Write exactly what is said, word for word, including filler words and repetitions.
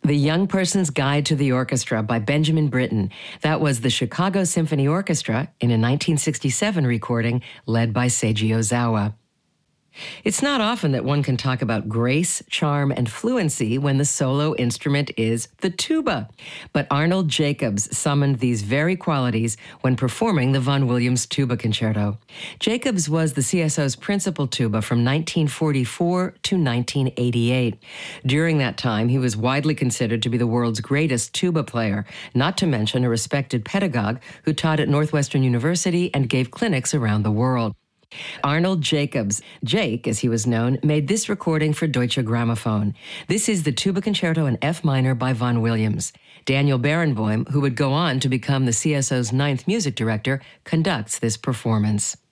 The Young Person's Guide to the Orchestra by Benjamin Britten. That was the Chicago Symphony Orchestra in a nineteen sixty-seven recording led by Seiji Ozawa. It's not often that one can talk about grace, charm, and fluency when the solo instrument is the tuba. But Arnold Jacobs summoned these very qualities when performing the Vaughan Williams Tuba Concerto. Jacobs was the C S O's principal tuba from nineteen forty-four to nineteen eighty-eight. During that time, he was widely considered to be the world's greatest tuba player, not to mention a respected pedagogue who taught at Northwestern University and gave clinics around the world. Arnold Jacobs, Jake as he was known, made this recording for Deutsche Grammophon. This is the Tuba Concerto in F minor by Vaughan Williams. Daniel Barenboim, who would go on to become the C S O's ninth music director, conducts this performance.